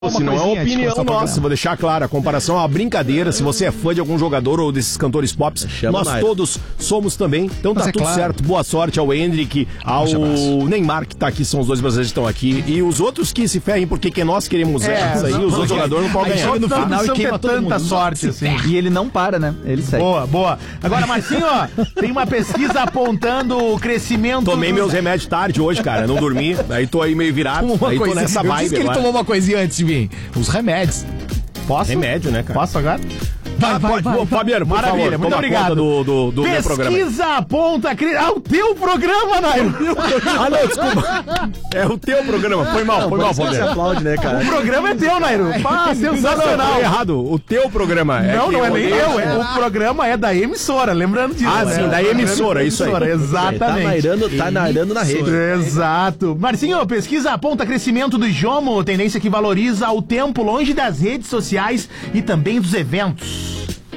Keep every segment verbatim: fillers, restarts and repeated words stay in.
Se não é uma opinião nossa, vou deixar claro, a comparação é uma brincadeira. Se você é fã de algum jogador ou desses cantores pop, nós todos somos também. Então tá tudo certo. Boa sorte ao Hendrick, ao Neymar, que tá aqui, são os dois brasileiros que estão aqui. E os outros que se ferrem, porque que nós queremos é, isso aí, os outros jogadores não podem ganhar. No final e queima tanta sorte, assim. E ele não para, né? Ele segue. Boa, boa. Agora, Marcinho, ó, tem uma pesquisa apontando o crescimento... Tomei meus remédios tarde hoje, cara, não dormi. Aí tô aí meio virado, aí tô nessa vibe. Eu disse que ele tomou uma coisinha antes de vir. Os remédios. Posso? Remédio, né, cara? Posso agora? Vai, vai, vai, vai. Fabiano, por maravilha, favor, muito obrigado. Do, do, do meu programa. Pesquisa aponta... Ah, o teu programa, Nairo. Ah, não, desculpa. É o teu programa. Foi mal, foi mal, Fabiano. Você aplaude, né, cara? O programa é teu, Nairo. Ah, sensacional. Não, errado. O teu programa. É não, não é nem eu. É, o programa é da emissora, lembrando disso. Ah, sim, da emissora, isso aí. Exatamente. Tá nairando, tá nairando na rede. Exato. Marcinho, pesquisa aponta crescimento do Jomo, tendência que valoriza o tempo longe das redes sociais e também dos eventos.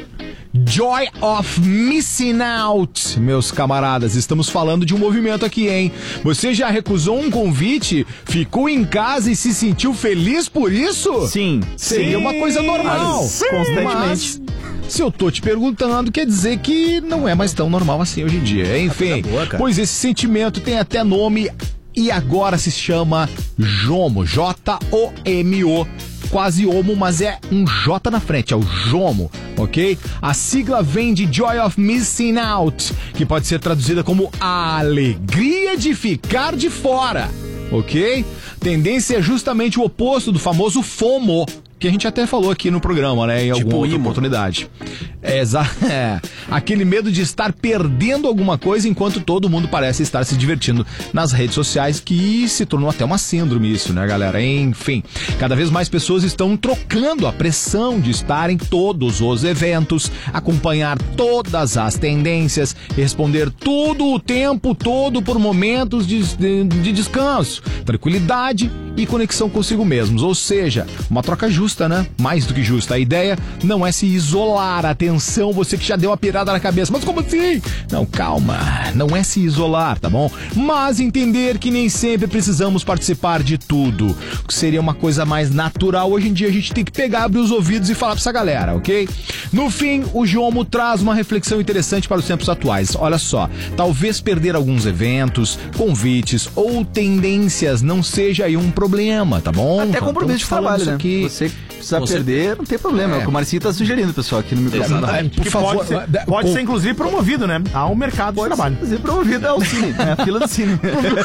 Joy of Missing Out, meus camaradas, estamos falando de um movimento aqui, hein? Você já recusou um convite, ficou em casa e se sentiu feliz por isso? Sim. Seria sim. uma coisa normal. Sim. Constantemente. Mas, se eu tô te perguntando, quer dizer que não é mais tão normal assim hoje em dia. Enfim, boa, pois esse sentimento tem até nome e agora se chama Jomo, J O M O. Quase homo, mas é um J na frente, é o Jomo, ok? A sigla vem de Joy of Missing Out, que pode ser traduzida como a alegria de ficar de fora, ok? Tendência é justamente o oposto do famoso FOMO, que a gente até falou aqui no programa, né? Em alguma tipo outra oportunidade. É, é, aquele medo de estar perdendo alguma coisa enquanto todo mundo parece estar se divertindo nas redes sociais, que se tornou até uma síndrome isso, né, galera? Enfim, cada vez mais pessoas estão trocando a pressão de estar em todos os eventos, acompanhar todas as tendências, responder tudo o tempo todo por momentos de, de, de descanso, tranquilidade e conexão consigo mesmos. Ou seja, uma troca justa, né? Mais do que justa. A ideia não é se isolar. Atenção, você que já deu uma pirada na cabeça. Mas como assim? Não, calma. Não é se isolar, tá bom? Mas entender que nem sempre precisamos participar de tudo. O que seria uma coisa mais natural. Hoje em dia a gente tem que pegar, abrir os ouvidos e falar pra essa galera, ok? No fim, o Jomo traz uma reflexão interessante para os tempos atuais. Olha só, talvez perder alguns eventos, convites ou tendências não seja aí um problema, tá bom? Até compromisso de trabalho, né? Aqui. Você precisa você... perder, não tem problema. É. É o que o Marcinho tá sugerindo, pessoal, aqui no microfone. É, por favor, pode ser, pode ser inclusive promovido, né? Ao mercado pode de trabalho. Pode ser promovido ao cine, né? A fila do cine.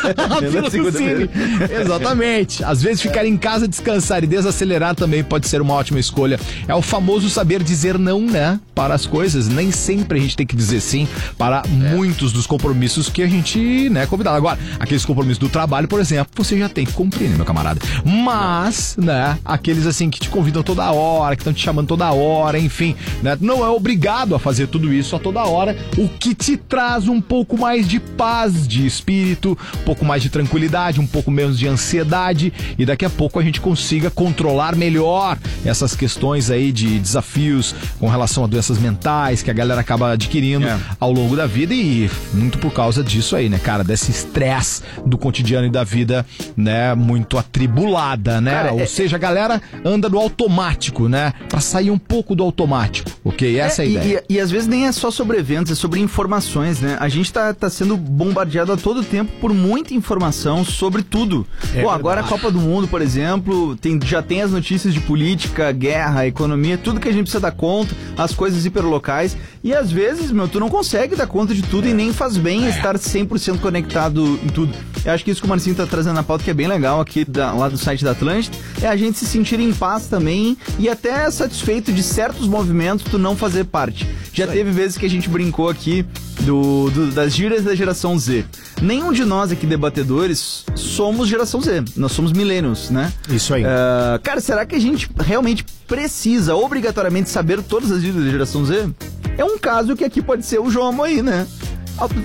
A fila do cine. Exatamente. Às vezes ficar em casa, descansar e desacelerar também pode ser uma ótima escolha. É o famoso saber dizer não, né? Para as coisas. Nem sempre a gente tem que dizer sim para é. muitos dos compromissos que a gente, né, é convidado. Agora, aqueles compromissos do trabalho, por exemplo, você já tem que cumprir, né, meu camarada? Mas, né, aqueles assim que te convidam toda hora, que estão te chamando toda hora, enfim, né, não é obrigado a fazer tudo isso a toda hora, o que te traz um pouco mais de paz de espírito, um pouco mais de tranquilidade, um pouco menos de ansiedade, e daqui a pouco a gente consiga controlar melhor essas questões aí de desafios com relação a doenças mentais que a galera acaba adquirindo é. ao longo da vida, e muito por causa disso aí, né, cara, desse estresse do cotidiano e da vida, né, muito atribulada, né, cara, ou é... seja, a galera anda no automático, né, pra sair um pouco do automático, ok? Essa é, é a ideia. E, e, e às vezes nem é só sobre eventos, é sobre informações, né, a gente tá, tá sendo bombardeado a todo tempo por muita informação sobre tudo. É Pô, agora a Copa do Mundo, por exemplo, tem, já tem as notícias de política, guerra, economia, tudo que a gente precisa dar conta, as coisas hiperlocais, e às vezes, meu, tu não consegue dar conta de tudo é. e nem faz bem é. estar cem por cento conectado em tudo. Eu acho que isso que o Marcinho tá trazendo na pauta, que é bem legal aqui da, lá do site da Atlântida, é a gente se sentir em paz também e até satisfeito de certos movimentos tu não fazer parte. Já isso teve aí. vezes que a gente brincou aqui do, do, das gírias da geração Z. Nenhum de nós aqui debatedores somos geração Z, nós somos millennials, né? Isso aí. Uh, cara, será que a gente realmente precisa obrigatoriamente saber todas as gírias da geração Z? É um caso que aqui pode ser o Jomo aí, né?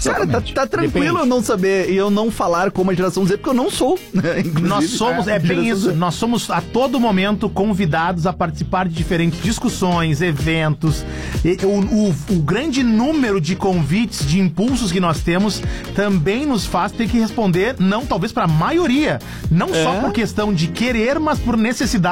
Cara, tá, tá tranquilo eu não saber e eu não falar como a geração Z, porque eu não sou, né? Nós somos, é, é bem isso, Z. Nós somos a todo momento convidados a participar de diferentes discussões, eventos. E, o, o, o grande número de convites, de impulsos que nós temos, também nos faz ter que responder, não talvez pra maioria, não é. só por questão de querer, mas por necessidade